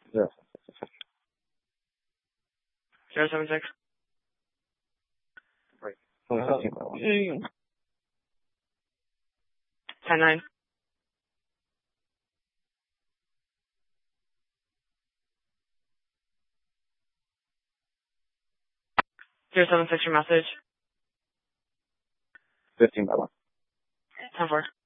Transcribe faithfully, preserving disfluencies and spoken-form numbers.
Zero. Zero seven six. Right. fifteen by one. Ten nine. Zero seven six, your message. fifteen by one. Ten four.